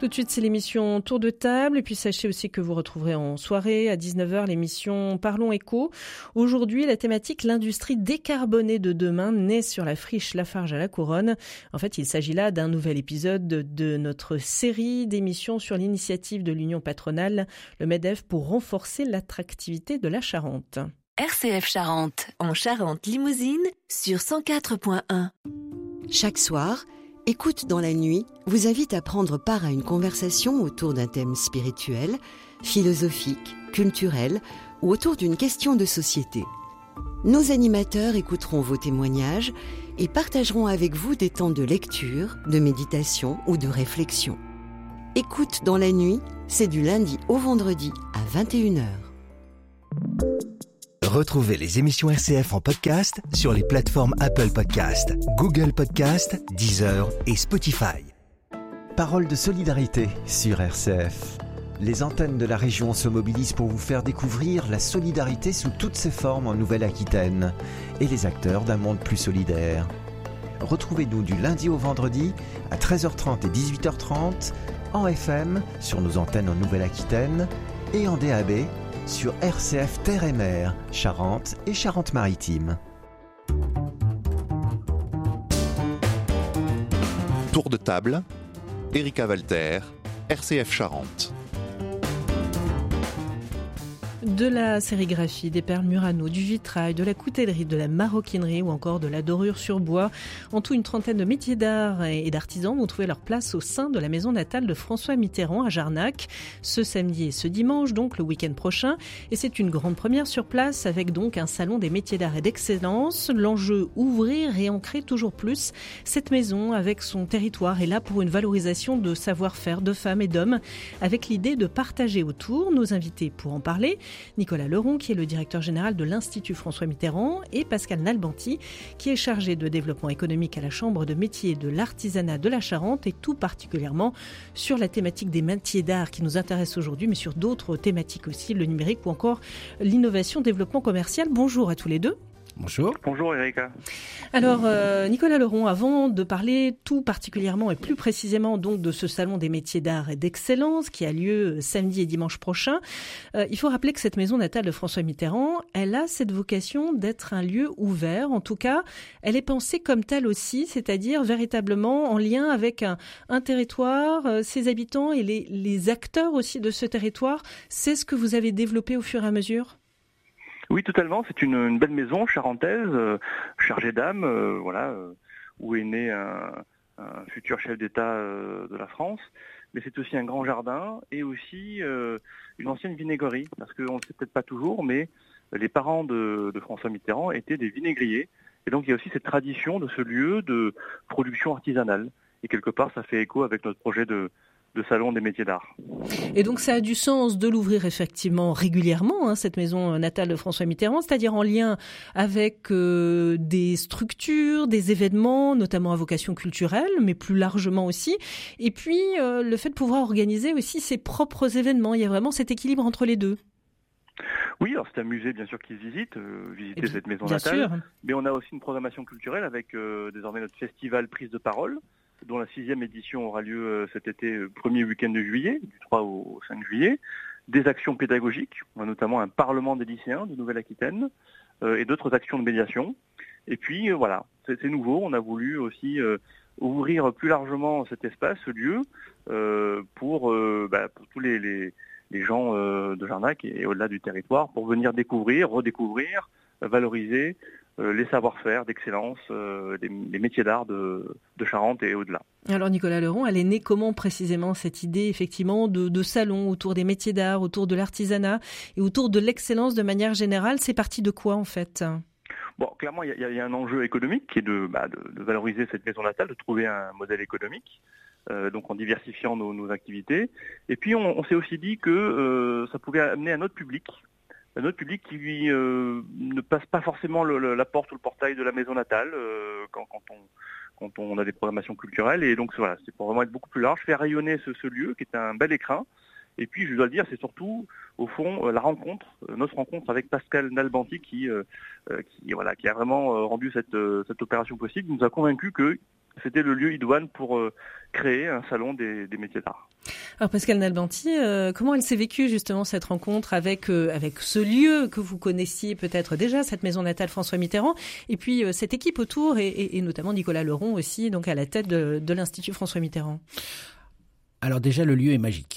Tout de suite, c'est l'émission Tour de table. Et puis, sachez aussi que vous retrouverez en soirée à 19h l'émission Parlons Éco. Aujourd'hui, la thématique l'industrie décarbonée de demain naît sur la friche Lafarge à la Couronne. En fait, il s'agit là d'un nouvel épisode de notre série d'émissions sur l'initiative de l'Union patronale, le MEDEF, pour renforcer l'attractivité de la Charente. RCF Charente, en Charente-Limousine, sur 104.1. Chaque soir, Écoute dans la nuit vous invite à prendre part à une conversation autour d'un thème spirituel, philosophique, culturel ou autour d'une question de société. Nos animateurs écouteront vos témoignages et partageront avec vous des temps de lecture, de méditation ou de réflexion. Écoute dans la nuit, c'est du lundi au vendredi à 21h. Retrouvez les émissions RCF en podcast sur les plateformes Apple Podcast, Google Podcast, Deezer et Spotify. Parole de solidarité sur RCF. Les antennes de la région se mobilisent pour vous faire découvrir la solidarité sous toutes ses formes en Nouvelle-Aquitaine et les acteurs d'un monde plus solidaire. Retrouvez-nous du lundi au vendredi à 13h30 et 18h30 en FM sur nos antennes en Nouvelle-Aquitaine et en DAB sur RCF Terre et Mer, Charente et Charente-Maritime. Tour de table, Erika Walter, RCF Charente. De la sérigraphie, des perles Murano, du vitrail, de la coutellerie, de la maroquinerie ou encore de la dorure sur bois. En tout, une trentaine de métiers d'art et d'artisans vont trouver leur place au sein de la maison natale de François Mitterrand à Jarnac. Ce samedi et ce dimanche, donc le week-end prochain. Et c'est une grande première sur place avec donc un salon des métiers d'art et d'excellence. L'enjeu, ouvrir et ancrer toujours plus cette maison avec son territoire est là pour une valorisation de savoir-faire de femmes et d'hommes avec l'idée de partager autour. Nos invités pour en parler, Nicolas Leron, qui est le directeur général de l'Institut François Mitterrand, et Pascal Nalbanti, qui est chargé de développement économique à la Chambre de métiers et de l'artisanat de la Charente, et tout particulièrement sur la thématique des métiers d'art qui nous intéresse aujourd'hui, mais sur d'autres thématiques aussi, le numérique ou encore l'innovation, développement commercial. Bonjour à tous les deux. Bonjour. Bonjour Erika. Alors Nicolas Leron, avant de parler tout particulièrement et plus précisément donc de ce salon des métiers d'art et d'excellence qui a lieu samedi et dimanche prochain, il faut rappeler que cette maison natale de François Mitterrand, elle a cette vocation d'être un lieu ouvert. En tout cas, elle est pensée comme telle aussi, c'est-à-dire véritablement en lien avec un territoire, ses habitants et les acteurs aussi de ce territoire. C'est ce que vous avez développé au fur et à mesure ? Oui, totalement. C'est une belle maison charentaise, chargée d'âme, où est né un futur chef d'État de la France. Mais c'est aussi un grand jardin et aussi une ancienne vinaigrerie. Parce qu'on ne le sait peut-être pas toujours, mais les parents de François Mitterrand étaient des vinaigriers. Et donc il y a aussi cette tradition de ce lieu de production artisanale. Et quelque part, ça fait écho avec notre projet de salon des métiers d'art. Et donc ça a du sens de l'ouvrir effectivement régulièrement, cette maison natale de François Mitterrand, c'est-à-dire en lien avec des structures, des événements, notamment à vocation culturelle, mais plus largement aussi. Et puis le fait de pouvoir organiser aussi ses propres événements. Il y a vraiment cet équilibre entre les deux. Oui, alors c'est un musée bien sûr qui se visite, visiter cette maison natale, sûr. Mais on a aussi une programmation culturelle avec désormais notre festival Prise de Parole, dont la 6e édition aura lieu cet été, premier week-end de juillet, du 3 au 5 juillet, des actions pédagogiques, notamment un parlement des lycéens de Nouvelle-Aquitaine, et d'autres actions de médiation. Et puis voilà, c'est nouveau, on a voulu aussi ouvrir plus largement cet espace, ce lieu, pour tous les gens de Jarnac et au-delà du territoire, pour venir découvrir, redécouvrir, valoriser les savoir-faire d'excellence, les métiers d'art de Charente et au-delà. Alors Nicolas Leron, elle est née comment précisément cette idée effectivement de salon autour des métiers d'art, autour de l'artisanat et autour de l'excellence de manière générale? C'est parti de quoi en fait? Bon, clairement, il y a un enjeu économique qui est de valoriser cette maison natale, de trouver un modèle économique, donc en diversifiant nos activités. Et puis on s'est aussi dit que ça pouvait amener un autre public qui ne passe pas forcément la porte ou le portail de la maison natale quand on a des programmations culturelles. Et donc voilà, c'est pour vraiment être beaucoup plus large, faire rayonner ce lieu qui est un bel écrin. Et puis je dois le dire, c'est surtout au fond notre rencontre avec Pascal Nalbanti qui a vraiment rendu cette opération possible. Il nous a convaincus que c'était le lieu idoine pour créer un salon des métiers d'art. Alors Pascal Nalbanti, comment elle s'est vécue justement cette rencontre avec ce lieu que vous connaissiez peut-être déjà, cette maison natale François Mitterrand, et puis cette équipe autour et notamment Nicolas Leron aussi, donc à la tête de l'Institut François Mitterrand? Alors déjà, le lieu est magique.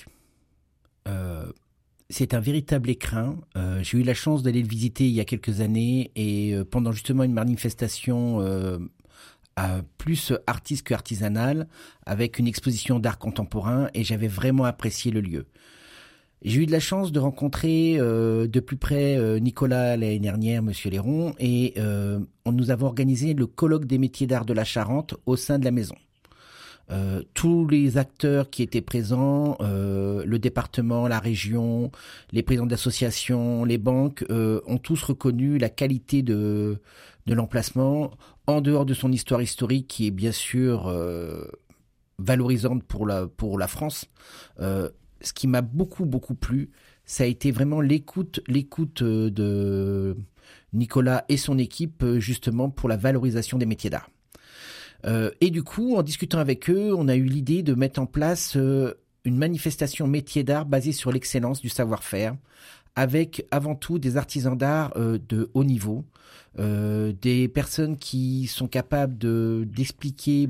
C'est un véritable écrin. J'ai eu la chance d'aller le visiter il y a quelques années et pendant justement une manifestation plus artiste que artisanale, avec une exposition d'art contemporain, et j'avais vraiment apprécié le lieu. J'ai eu de la chance de rencontrer de plus près Nicolas l'année dernière, Monsieur Leron, et nous avons organisé le colloque des métiers d'art de la Charente au sein de la maison. Tous les acteurs qui étaient présents, le département, la région, les présidents d'associations, les banques, ont tous reconnu la qualité de l'emplacement, en dehors de son histoire historique qui est bien sûr valorisante pour la France. Ce qui m'a beaucoup plu, ça a été vraiment l'écoute de Nicolas et son équipe justement pour la valorisation des métiers d'art. Et du coup, en discutant avec eux, on a eu l'idée de mettre en place une manifestation métier d'art basée sur l'excellence du savoir-faire, avec avant tout des artisans d'art de haut niveau, des personnes qui sont capables d'expliquer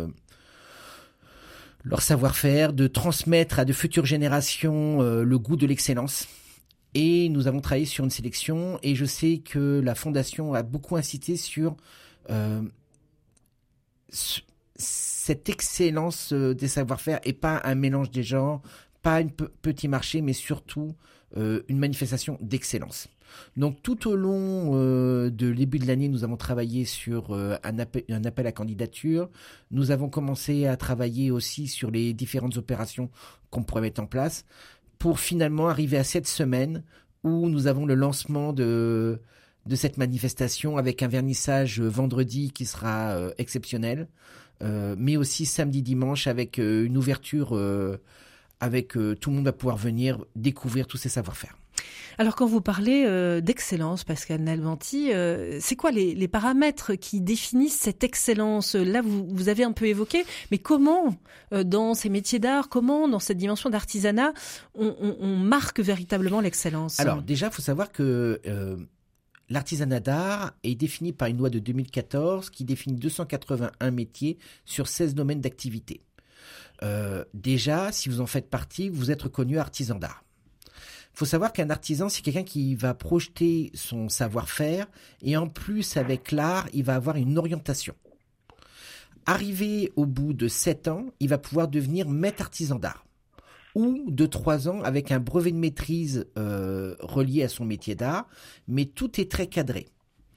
leur savoir-faire, de transmettre à de futures générations le goût de l'excellence. Et nous avons travaillé sur une sélection, et je sais que la Fondation a beaucoup insisté sur cette excellence des savoir-faire, et pas un mélange des genres, pas un petit marché, mais surtout une manifestation d'excellence. Donc tout au long de début de l'année, nous avons travaillé sur un appel à candidature. Nous avons commencé à travailler aussi sur les différentes opérations qu'on pourrait mettre en place pour finalement arriver à cette semaine où nous avons le lancement de cette manifestation avec un vernissage vendredi qui sera exceptionnel, mais aussi samedi, dimanche avec une ouverture avec tout le monde va pouvoir venir découvrir tous ces savoir-faire. Alors quand vous parlez d'excellence, Pascal Nalbanti, c'est quoi les paramètres qui définissent cette excellence? Là, vous avez un peu évoqué, mais comment, dans ces métiers d'art, comment, dans cette dimension d'artisanat, on marque véritablement l'excellence? Alors déjà, il faut savoir que l'artisanat d'art est défini par une loi de 2014 qui définit 281 métiers sur 16 domaines d'activité. Déjà, si vous en faites partie, vous êtes reconnu artisan d'art. Il faut savoir qu'un artisan, c'est quelqu'un qui va projeter son savoir-faire et en plus, avec l'art, il va avoir une orientation. Arrivé au bout de 7 ans, il va pouvoir devenir maître artisan d'art. Ou de 3 ans avec un brevet de maîtrise relié à son métier d'art, mais tout est très cadré.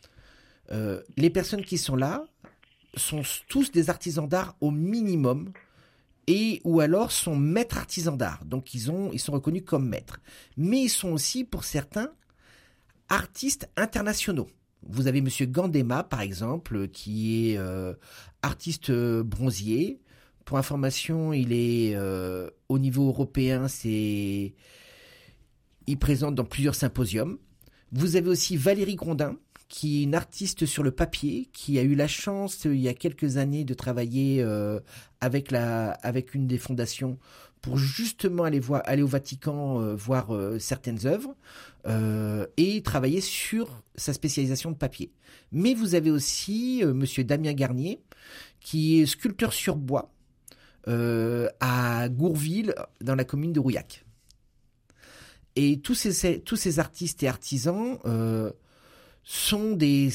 Les personnes qui sont là sont tous des artisans d'art au minimum, et ou alors sont maîtres artisans d'art. Donc ils sont reconnus comme maîtres. Mais ils sont aussi, pour certains, artistes internationaux. Vous avez Monsieur Gandema, par exemple, qui est artiste bronzier. Pour information, il est au niveau européen, il présente dans plusieurs symposiums. Vous avez aussi Valérie Grondin, qui est une artiste sur le papier, qui a eu la chance il y a quelques années de travailler avec une des fondations pour justement aller au Vatican voir certaines œuvres et travailler sur sa spécialisation de papier. Mais vous avez aussi Monsieur Damien Garnier, qui est sculpteur sur bois à Gourville, dans la commune de Rouillac. Et tous ces artistes et artisans sont des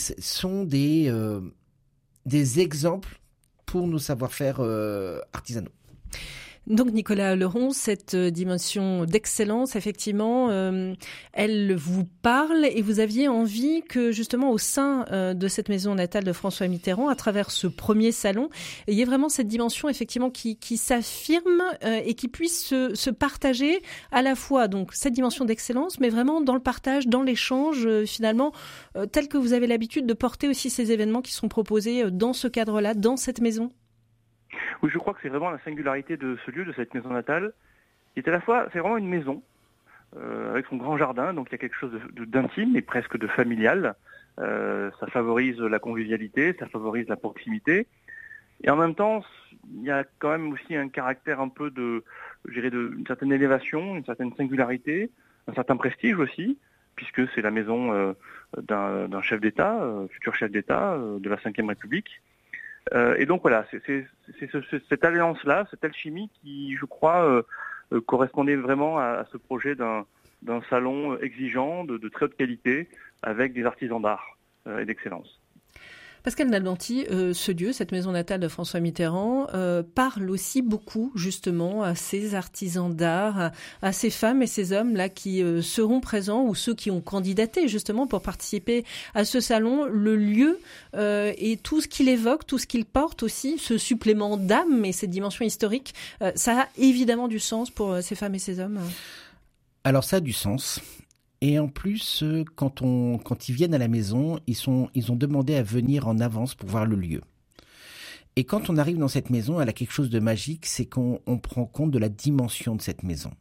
exemples pour nos savoir-faire artisanaux. Donc Nicolas Leron, cette dimension d'excellence, effectivement, elle vous parle et vous aviez envie que justement au sein de cette maison natale de François Mitterrand, à travers ce premier salon, il y ait vraiment cette dimension effectivement qui s'affirme et qui puisse se partager à la fois donc cette dimension d'excellence, mais vraiment dans le partage, dans l'échange finalement, tel que vous avez l'habitude de porter aussi ces événements qui sont proposés dans ce cadre-là, dans cette maison. Oui, je crois que c'est vraiment la singularité de ce lieu, de cette maison natale, qui est à la fois, c'est vraiment une maison, avec son grand jardin, donc il y a quelque chose d'intime et presque de familial. Ça favorise la convivialité, ça favorise la proximité. Et en même temps, il y a quand même aussi un caractère un peu une certaine élévation, une certaine singularité, un certain prestige aussi, puisque c'est la maison d'un chef d'État, futur chef d'État de la Ve République. Et donc voilà, c'est cette alliance-là, cette alchimie qui, je crois, correspondait vraiment à ce projet d'un salon exigeant, de très haute qualité, avec des artisans d'art et d'excellence. Pascal Nalbanti, ce lieu, cette maison natale de François Mitterrand, parle aussi beaucoup justement à ces artisans d'art, à ces femmes et ces hommes-là qui seront présents ou ceux qui ont candidaté justement pour participer à ce salon. Le lieu et tout ce qu'il évoque, tout ce qu'il porte aussi, ce supplément d'âme et cette dimension historique, ça a évidemment du sens pour ces femmes et ces hommes. Alors ça a du sens. Et en plus, quand ils viennent à la maison, ils ont demandé à venir en avance pour voir le lieu. Et quand on arrive dans cette maison, elle a quelque chose de magique, c'est qu'on prend compte de la dimension de cette maison.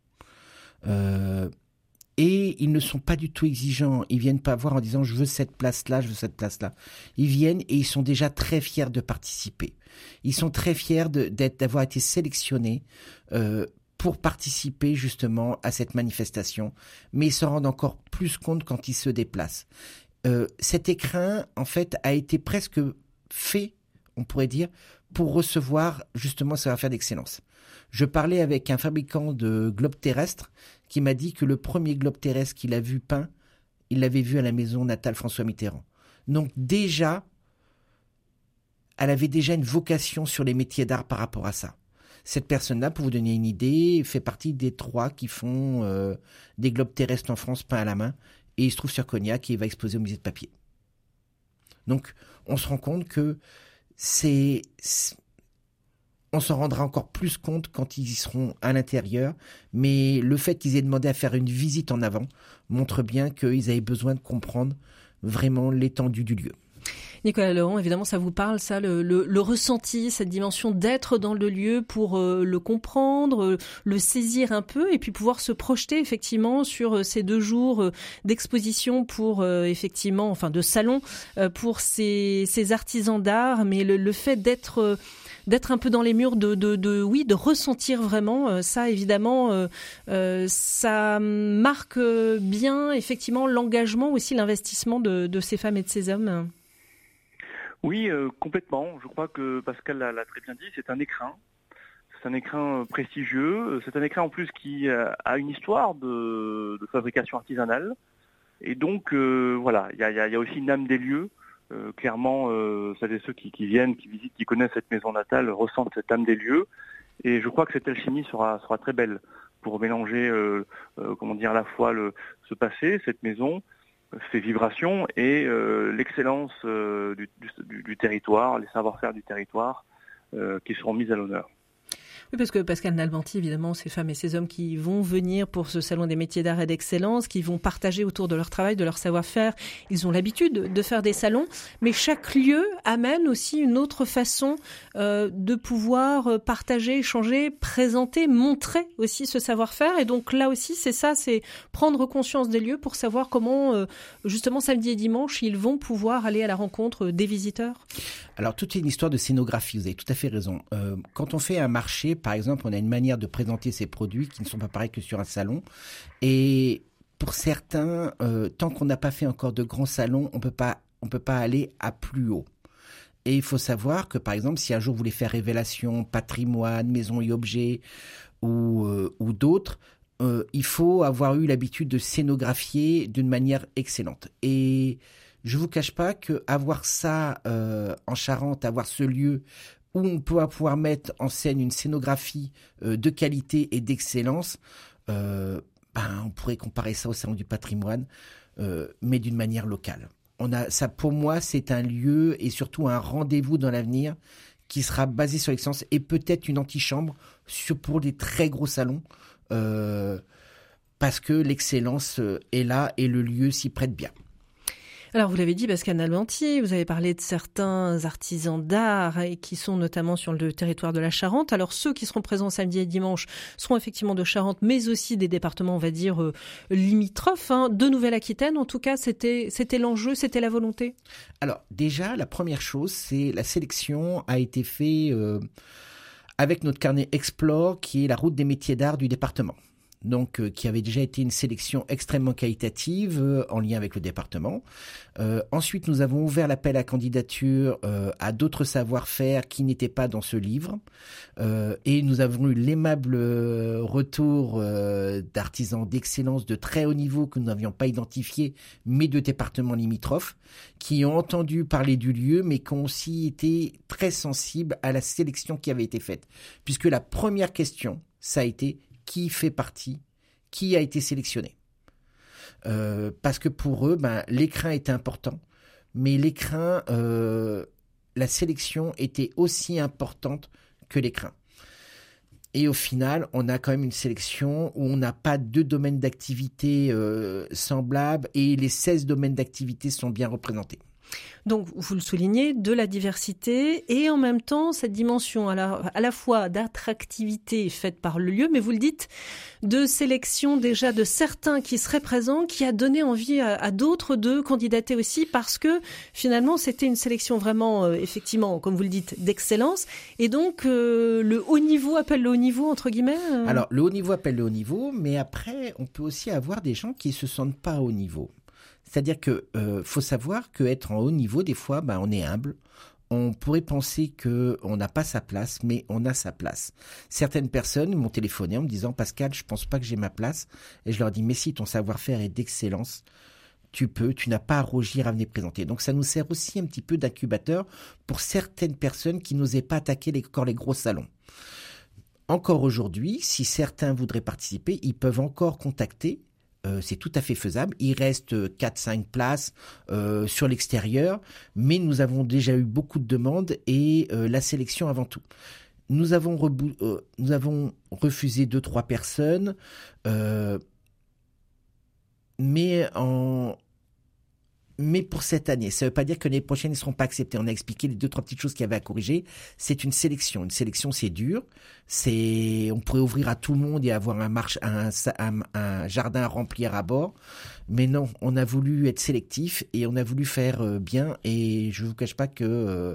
Et ils ne sont pas du tout exigeants. Ils viennent pas voir en disant « je veux cette place-là, je veux cette place-là ». Ils viennent et ils sont déjà très fiers de participer. Ils sont très fiers d'avoir été sélectionnés pour participer justement à cette manifestation, mais ils se rendent encore plus compte quand ils se déplacent. Cet écrin, en fait, a été presque fait, on pourrait dire, pour recevoir justement ce savoir-faire d'excellence. Je parlais avec un fabricant de globes terrestres qui m'a dit que le premier globe terrestre qu'il a vu peint, il l'avait vu à la maison natale François Mitterrand. Donc déjà, elle avait déjà une vocation sur les métiers d'art par rapport à ça. Cette personne-là, pour vous donner une idée, fait partie des 3 qui font des globes terrestres en France peints à la main. Et il se trouve sur Cognac et il va exposer au musée de papier. Donc, on se rend compte que on s'en rendra encore plus compte quand ils y seront à l'intérieur. Mais le fait qu'ils aient demandé à faire une visite en avant montre bien qu'ils avaient besoin de comprendre vraiment l'étendue du lieu. Nicolas Laurent, évidemment, ça vous parle, ça, le ressenti, cette dimension d'être dans le lieu pour le comprendre, le saisir un peu et puis pouvoir se projeter effectivement sur ces 2 jours d'exposition pour effectivement, enfin de salon pour ces artisans d'art, mais le fait d'être un peu dans les murs, de ressentir vraiment ça, évidemment, ça marque bien effectivement l'engagement aussi, l'investissement de ces femmes et de ces hommes. Oui, complètement. Je crois que Pascal l'a très bien dit, c'est un écrin. C'est un écrin prestigieux. C'est un écrin en plus qui a une histoire de fabrication artisanale. Et donc, voilà, il y a aussi une âme des lieux. Clairement, celles et ceux qui viennent, qui visitent, qui connaissent cette maison natale, ressentent cette âme des lieux. Et je crois que cette alchimie sera très belle pour mélanger, à la fois ce passé, cette maison, ces vibrations et l'excellence du territoire, les savoir-faire du territoire qui seront mis à l'honneur. Oui, parce que Pascal Nalbanti, évidemment, ces femmes et ces hommes qui vont venir pour ce salon des métiers d'art et d'excellence, qui vont partager autour de leur travail, de leur savoir-faire, ils ont l'habitude de faire des salons, mais chaque lieu amène aussi une autre façon de pouvoir partager, échanger, présenter, montrer aussi ce savoir-faire. Et donc là aussi, c'est ça, c'est prendre conscience des lieux pour savoir comment, justement, samedi et dimanche, ils vont pouvoir aller à la rencontre des visiteurs. Alors, toute une histoire de scénographie, vous avez tout à fait raison. Quand on fait un marché, par exemple, on a une manière de présenter ses produits qui ne sont pas pareils que sur un salon. Et pour certains, tant qu'on n'a pas fait encore de grands salons, on peut pas aller à plus haut. Et il faut savoir que, par exemple, si un jour vous voulez faire Révélation, Patrimoine, Maison et Objets ou d'autres, il faut avoir eu l'habitude de scénographier d'une manière excellente. Et je vous cache pas que avoir ça en Charente, avoir ce lieu où on peut pouvoir mettre en scène une scénographie de qualité et d'excellence, on pourrait comparer ça au Salon du Patrimoine, mais d'une manière locale. Ça, pour moi, c'est un lieu et surtout un rendez-vous dans l'avenir qui sera basé sur l'excellence et peut-être une antichambre pour des très gros salons, parce que l'excellence est là et le lieu s'y prête bien. Alors, vous l'avez dit, Pascal Nalbanti, vous avez parlé de certains artisans d'art et qui sont notamment sur le territoire de la Charente. Alors, ceux qui seront présents samedi et dimanche seront effectivement de Charente, mais aussi des départements, on va dire, limitrophes, de Nouvelle-Aquitaine. En tout cas, c'était l'enjeu, c'était la volonté. Alors, déjà, la première chose, c'est la sélection a été faite avec notre carnet Explore, qui est la route des métiers d'art du département. Donc, qui avait déjà été une sélection extrêmement qualitative en lien avec le département. Ensuite, nous avons ouvert l'appel à candidature à d'autres savoir-faire qui n'étaient pas dans ce livre. Et nous avons eu l'aimable retour d'artisans d'excellence de très haut niveau que nous n'avions pas identifiés, mais de départements limitrophes, qui ont entendu parler du lieu, mais qui ont aussi été très sensibles à la sélection qui avait été faite. Puisque la première question, ça a été qui fait partie, qui a été sélectionné. Parce que pour eux, l'écrin était important, mais l'écrin, la sélection était aussi importante que l'écrin. Et au final, on a quand même une sélection où on n'a pas 2 domaines d'activité semblables et les 16 domaines d'activité sont bien représentés. Donc, vous le soulignez, de la diversité et en même temps, cette dimension à la fois d'attractivité faite par le lieu, mais vous le dites, de sélection déjà de certains qui seraient présents, qui a donné envie à d'autres de candidater aussi parce que finalement, c'était une sélection vraiment, effectivement, comme vous le dites, d'excellence. Et donc, le haut niveau appelle le haut niveau, entre guillemets Alors, le haut niveau appelle le haut niveau, mais après, on peut aussi avoir des gens qui ne se sentent pas au niveau. C'est-à-dire que faut savoir qu'être en haut niveau, des fois, on est humble. On pourrait penser qu'on n'a pas sa place, mais on a sa place. Certaines personnes m'ont téléphoné en me disant « Pascal, je pense pas que j'ai ma place ». Et je leur dis « Mais si, ton savoir-faire est d'excellence, tu n'as pas à rougir à venir présenter ». Donc ça nous sert aussi un petit peu d'incubateur pour certaines personnes qui n'osaient pas attaquer les gros salons. Encore aujourd'hui, si certains voudraient participer, ils peuvent encore contacter. C'est tout à fait faisable. Il reste 4-5 places sur l'extérieur, mais nous avons déjà eu beaucoup de demandes et la sélection avant tout. Nous avons refusé 2-3 personnes, mais pour cette année. Ça ne veut pas dire que l'année prochaine, ils ne seront pas acceptés. On a expliqué les 2-3 petites choses qu'il y avait à corriger. C'est une sélection. Une sélection, c'est dur. On pourrait ouvrir à tout le monde et avoir un jardin à remplir à bord. Mais non, on a voulu être sélectif et on a voulu faire bien. Et je ne vous cache pas que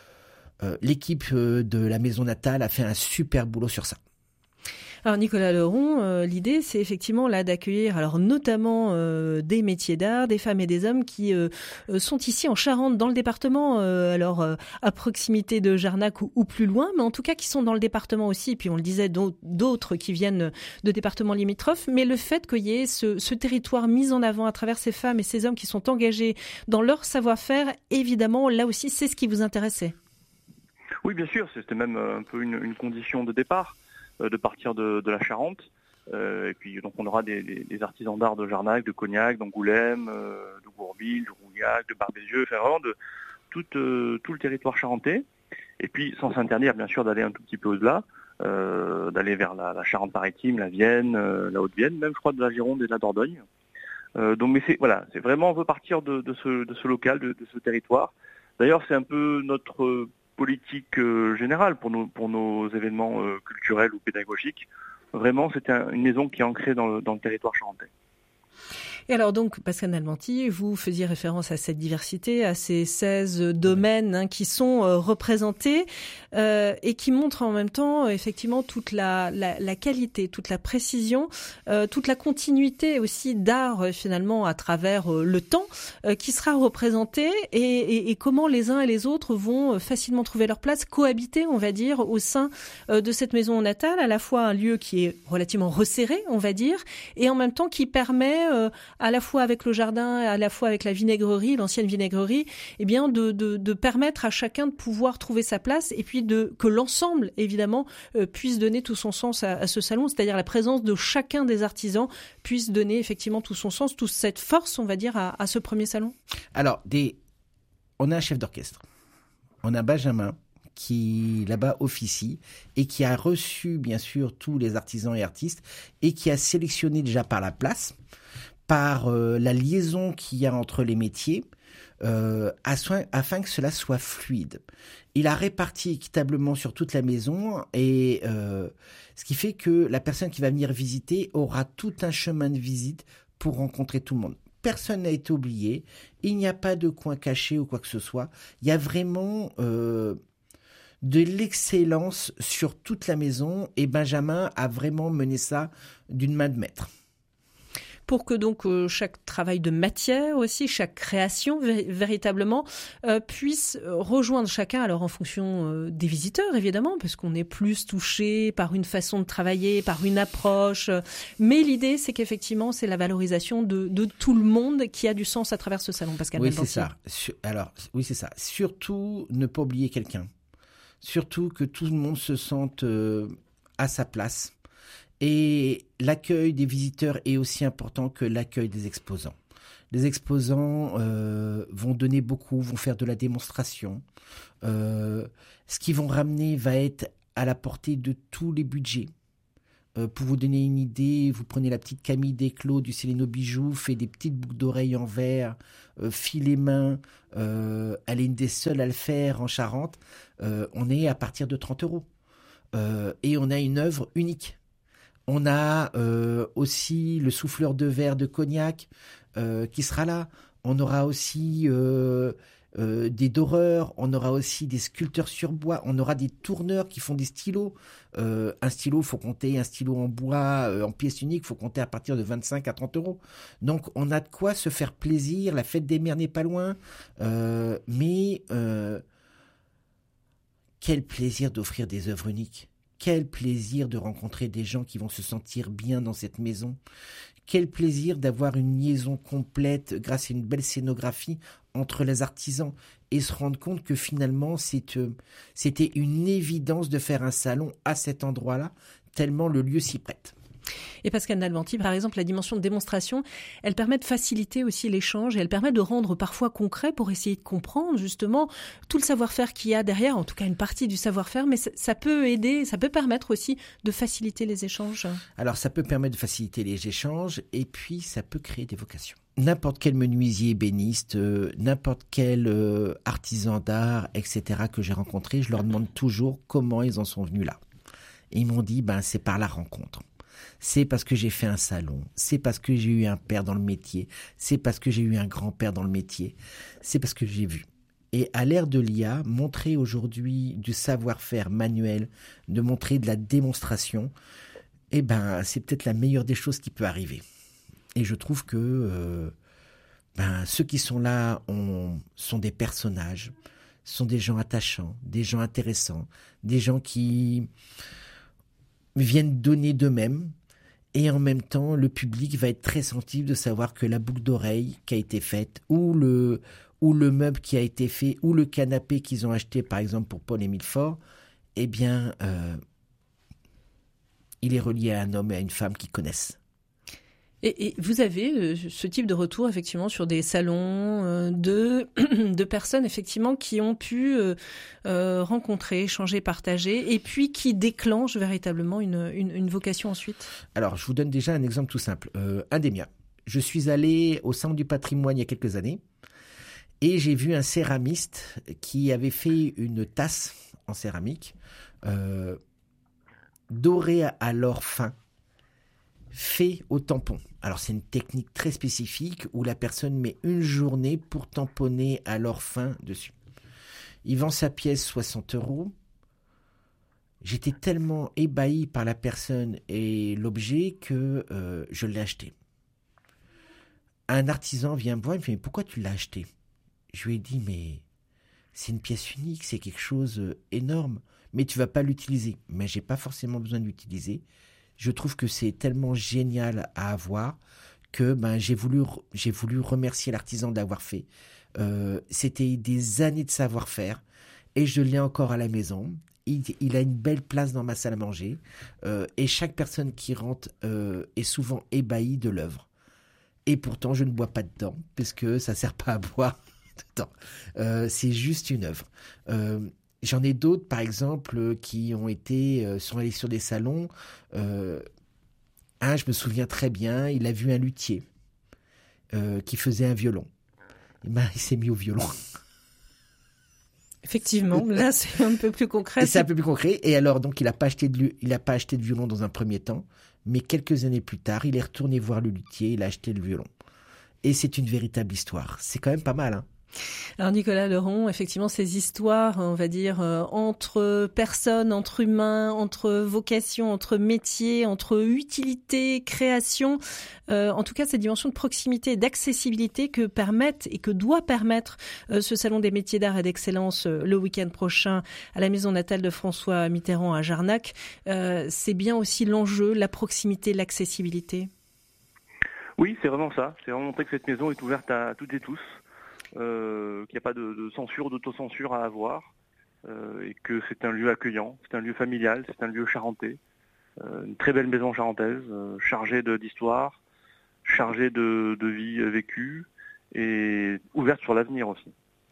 l'équipe de la maison natale a fait un super boulot sur ça. Alors Nicolas Leron, l'idée c'est effectivement là d'accueillir alors notamment des métiers d'art, des femmes et des hommes qui sont ici en Charente, dans le département, à proximité de Jarnac ou plus loin, mais en tout cas qui sont dans le département aussi, et puis on le disait d'autres qui viennent de départements limitrophes, mais le fait qu'il y ait ce territoire mis en avant à travers ces femmes et ces hommes qui sont engagés dans leur savoir-faire, évidemment là aussi c'est ce qui vous intéressait. Oui bien sûr, c'était même un peu une condition de départ. De partir de la Charente. Et puis donc on aura des artisans d'art de Jarnac, de Cognac, d'Angoulême, de Gourville, de Rouillac, de Barbezieux, enfin vraiment de tout le territoire charentais. Et puis sans s'interdire bien sûr d'aller un tout petit peu au-delà, d'aller vers la Charente-Maritime, la Vienne, la Haute-Vienne, même je crois de la Gironde et de la Dordogne. Donc mais c'est vraiment on veut partir de ce local, de ce territoire. D'ailleurs c'est un peu notre politique générale pour nos événements culturels ou pédagogiques. Vraiment, c'était une maison qui est ancrée dans le territoire charentais. Et alors donc, Pascal Nalbanti, vous faisiez référence à cette diversité, à ces 16 domaines qui sont représentés et qui montrent en même temps effectivement toute la qualité, toute la précision, toute la continuité aussi d'art finalement à travers le temps qui sera représenté et comment les uns et les autres vont facilement trouver leur place, cohabiter on va dire au sein de cette maison natale, à la fois un lieu qui est relativement resserré on va dire et en même temps qui permet à la fois avec le jardin, à la fois avec la vinaigrerie, l'ancienne vinaigrerie, eh bien de permettre à chacun de pouvoir trouver sa place et puis que l'ensemble, évidemment, puisse donner tout son sens à ce salon, c'est-à-dire la présence de chacun des artisans puisse donner effectivement tout son sens, toute cette force, on va dire, à ce premier salon. Alors, on a un chef d'orchestre, on a Benjamin, qui là-bas officie et qui a reçu bien sûr tous les artisans et artistes et qui a sélectionné déjà par la place, par la liaison qu'il y a entre les métiers, afin que cela soit fluide. Il a réparti équitablement sur toute la maison et ce qui fait que la personne qui va venir visiter aura tout un chemin de visite pour rencontrer tout le monde. Personne n'a été oublié, il n'y a pas de coin caché ou quoi que ce soit. Il y a vraiment de l'excellence sur toute la maison et Benjamin a vraiment mené ça d'une main de maître. Pour que donc chaque travail de matière aussi, chaque création véritablement puisse rejoindre chacun, alors en fonction des visiteurs évidemment, parce qu'on est plus touché par une façon de travailler, par une approche, mais l'idée c'est qu'effectivement c'est la valorisation de tout le monde qui a du sens à travers ce salon, Pascal Oui, Malbanti. c'est ça. Oui, c'est ça. Surtout ne pas oublier quelqu'un. Surtout que tout le monde se sente à sa place. Et l'accueil des visiteurs est aussi important que l'accueil des exposants. Les exposants vont donner beaucoup, vont faire de la démonstration. Ce qu'ils vont ramener va être à la portée de tous les budgets. Pour vous donner une idée, vous prenez la petite Camille Desclos du Céléno Bijoux, fait des petites boucles d'oreilles en verre, filet main. Elle est une des seules à le faire en Charente. On est à partir de 30 €. Et on a une œuvre unique. On a aussi le souffleur de verre de Cognac qui sera là. On aura aussi des doreurs. On aura aussi des sculpteurs sur bois. On aura des tourneurs qui font des stylos. Un stylo, faut compter un stylo en bois, en pièce unique, faut compter à partir de 25 à 30 €. Donc on a de quoi se faire plaisir. La fête des mères n'est pas loin. Mais quel plaisir d'offrir des œuvres uniques. Quel plaisir de rencontrer des gens qui vont se sentir bien dans cette maison. Quel plaisir d'avoir une liaison complète grâce à une belle scénographie entre les artisans et se rendre compte que finalement c'était une évidence de faire un salon à cet endroit-là, tellement le lieu s'y prête. Et Pascal Malbanti, par exemple, la dimension de démonstration, elle permet de faciliter aussi l'échange et elle permet de rendre parfois concret pour essayer de comprendre justement tout le savoir-faire qu'il y a derrière, en tout cas une partie du savoir-faire, mais ça peut aider, ça peut permettre aussi de faciliter les échanges. Alors ça peut permettre de faciliter les échanges et puis ça peut créer des vocations. N'importe quel menuisier ébéniste, n'importe quel artisan d'art, etc. que j'ai rencontré, je leur demande toujours comment ils en sont venus là. Et ils m'ont dit, c'est par la rencontre. C'est parce que j'ai fait un salon, c'est parce que j'ai eu un père dans le métier, c'est parce que j'ai eu un grand-père dans le métier, c'est parce que j'ai vu. Et à l'ère de l'IA, montrer aujourd'hui du savoir-faire manuel, de montrer de la démonstration, c'est peut-être la meilleure des choses qui peut arriver. Et je trouve que ceux qui sont là sont des personnages, sont des gens attachants, des gens intéressants, des gens qui viennent donner d'eux-mêmes. Et en même temps, le public va être très sensible de savoir que la boucle d'oreille qui a été faite, ou le meuble qui a été fait, ou le canapé qu'ils ont acheté, par exemple, pour Paul-Émile Faure, il est relié à un homme et à une femme qu'ils connaissent. Et vous avez ce type de retour effectivement sur des salons de personnes effectivement qui ont pu rencontrer, échanger, partager et puis qui déclenchent véritablement une vocation ensuite. Alors je vous donne déjà un exemple tout simple, un des miens. Je suis allé au Centre du patrimoine il y a quelques années et j'ai vu un céramiste qui avait fait une tasse en céramique dorée à l'or fin, fait au tampon. Alors c'est une technique très spécifique où la personne met une journée pour tamponner à l'or fin dessus. Il vend sa pièce 60 €. J'étais tellement ébahi par la personne et l'objet que je l'ai acheté. Un artisan vient me voir et me dit « Mais pourquoi tu l'as acheté ?» Je lui ai dit « Mais c'est une pièce unique, c'est quelque chose énorme, mais tu vas pas l'utiliser. » Mais j'ai pas forcément besoin de l'utiliser. Je trouve que c'est tellement génial à avoir que j'ai voulu remercier l'artisan d'avoir fait. C'était des années de savoir-faire et je l'ai encore à la maison. Il a une belle place dans ma salle à manger et chaque personne qui rentre est souvent ébahie de l'œuvre. Et pourtant, je ne bois pas dedans parce que ça ne sert pas à boire dedans. C'est juste une œuvre. J'en ai d'autres, par exemple, qui sont allés sur des salons. Je me souviens très bien, il a vu un luthier qui faisait un violon. il s'est mis au violon. Effectivement, là c'est un peu plus concret. Et c'est un peu plus concret. Et alors, donc, il n'a pas acheté de violon dans un premier temps, mais quelques années plus tard, il est retourné voir le luthier, il a acheté le violon. Et c'est une véritable histoire. C'est quand même pas mal, hein. Alors Nicolas Leron, effectivement, ces histoires, on va dire, entre personnes, entre humains, entre vocations, entre métiers, entre utilité, création, en tout cas cette dimension de proximité et d'accessibilité que permettent et que doit permettre ce Salon des métiers d'art et d'excellence le week-end prochain à la maison natale de François Mitterrand à Jarnac, c'est bien aussi l'enjeu, la proximité, l'accessibilité. Oui, c'est vraiment ça. C'est vraiment montrer que cette maison est ouverte à toutes et tous. Qu'il n'y a pas de censure, d'autocensure à avoir, et que c'est un lieu accueillant, c'est un lieu familial, c'est un lieu charentais, une très belle maison charentaise, chargée d'histoire, chargée de vie vécue, et ouverte sur l'avenir aussi.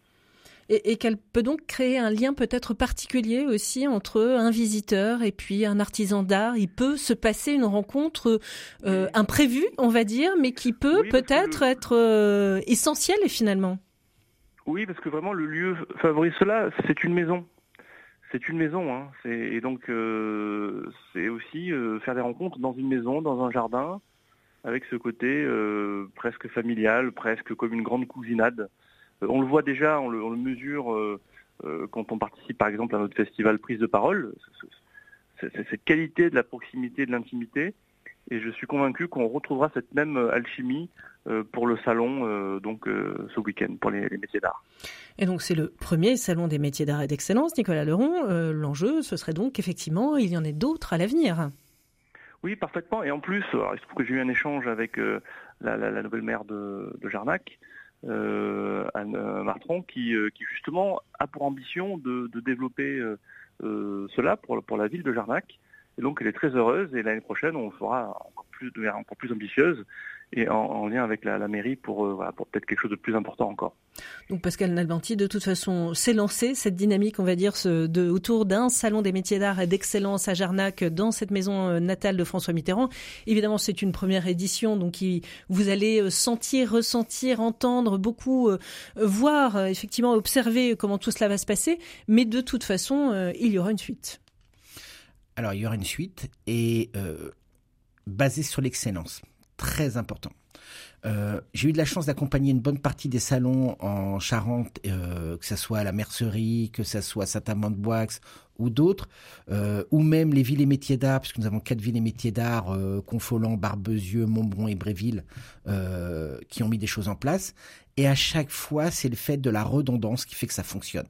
Et qu'elle peut donc créer un lien peut-être particulier aussi entre un visiteur et puis un artisan d'art. Il peut se passer une rencontre imprévue, on va dire, mais qui peut peut-être être essentielle finalement. Oui, parce que vraiment le lieu favorise cela, c'est une maison. C'est une maison, hein. Et donc c'est aussi faire des rencontres dans une maison, dans un jardin, avec ce côté presque familial, presque comme une grande cousinade. On le voit déjà, on le mesure quand on participe par exemple à notre festival Prise de Parole, cette qualité de la proximité, de l'intimité, et je suis convaincu qu'on retrouvera cette même alchimie pour le salon ce week-end, pour les métiers d'art. Et donc c'est le premier salon des métiers d'art et d'excellence, Nicolas Leron. L'enjeu, ce serait donc effectivement, il y en ait d'autres à l'avenir. Oui, parfaitement, et en plus, il se trouve que j'ai eu un échange avec la nouvelle maire de Jarnac, Anne Martron, qui justement a pour ambition de développer cela pour la ville de Jarnac. Et donc elle est très heureuse, et l'année prochaine on fera de manière encore plus ambitieuse et en lien avec la mairie pour peut-être quelque chose de plus important encore. Donc Pascal Nalbanti, de toute façon, s'est lancé cette dynamique, on va dire, autour d'un salon des métiers d'art et d'excellence à Jarnac, dans cette maison natale de François Mitterrand. Évidemment, c'est une première édition, donc vous allez sentir, ressentir, entendre, beaucoup voir, effectivement, observer comment tout cela va se passer. Mais de toute façon, il y aura une suite. Alors, il y aura une suite et basée sur l'excellence. Très important. J'ai eu de la chance d'accompagner une bonne partie des salons en Charente, que ce soit à la Mercerie, que ce soit Saint-Amand-de-Boix ou d'autres, ou même les villes et métiers d'art, puisque nous avons 4 villes et métiers d'art, Confolens, Barbezieux, Montbron et Bréville, qui ont mis des choses en place. Et à chaque fois, c'est le fait de la redondance qui fait que ça fonctionne.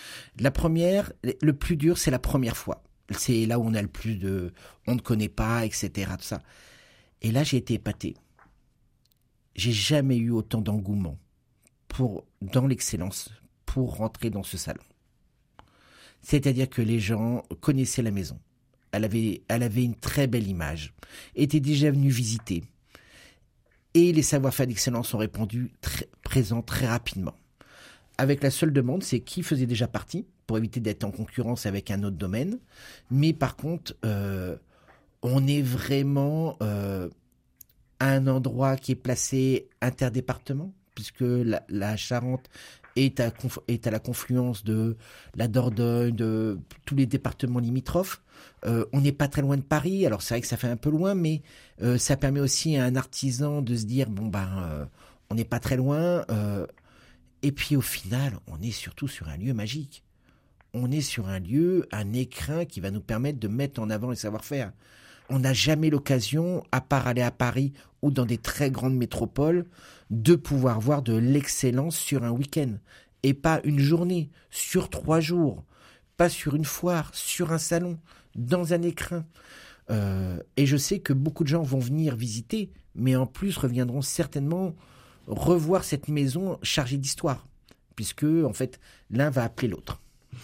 Le plus dur, c'est la première fois. C'est là où on a le plus on ne connaît pas, etc. Tout ça. Et là, j'ai été épaté. J'ai jamais eu autant d'engouement dans l'excellence pour rentrer dans ce salon. C'est-à-dire que les gens connaissaient la maison. Elle avait une très belle image, étaient déjà venus visiter. Et les savoir-faire d'excellence ont répondu présents très rapidement. Avec la seule demande, c'est qui faisait déjà partie, pour éviter d'être en concurrence avec un autre domaine. Mais par contre, on est vraiment à un endroit qui est placé interdépartement, puisque la Charente est à la confluence de la Dordogne, de tous les départements limitrophes. On n'est pas très loin de Paris, alors c'est vrai que ça fait un peu loin, mais ça permet aussi à un artisan de se dire, on n'est pas très loin. Et puis au final, on est surtout sur un lieu magique. On est sur un lieu, un écrin qui va nous permettre de mettre en avant les savoir-faire. On n'a jamais l'occasion, à part aller à Paris ou dans des très grandes métropoles, de pouvoir voir de l'excellence sur un week-end. Et pas une journée, sur 3 jours. Pas sur une foire, sur un salon, dans un écrin. Et je sais que beaucoup de gens vont venir visiter, mais en plus reviendront certainement revoir cette maison chargée d'histoire. Puisque, en fait, l'un va appeler l'autre.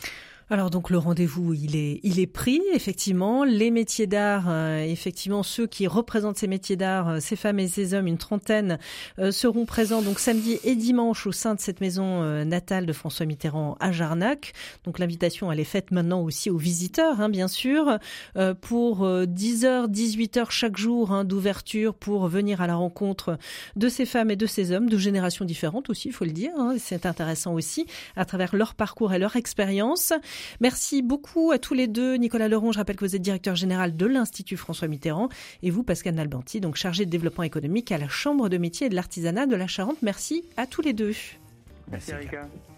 Alors donc le rendez-vous il est pris effectivement, les métiers d'art, effectivement ceux qui représentent ces métiers d'art, ces femmes et ces hommes, une trentaine seront présents donc samedi et dimanche au sein de cette maison natale de François Mitterrand à Jarnac. Donc l'invitation elle est faite maintenant aussi aux visiteurs bien sûr pour 10h 18h chaque jour d'ouverture pour venir à la rencontre de ces femmes et de ces hommes de générations différentes aussi, il faut le dire, c'est intéressant aussi à travers leur parcours et leur expérience. Merci beaucoup à tous les deux. Nicolas Leron, je rappelle que vous êtes directeur général de l'Institut François Mitterrand et vous, Pascal Nalbanti, donc chargé de développement économique à la Chambre de métiers et de l'artisanat de la Charente. Merci à tous les deux. Merci Erika.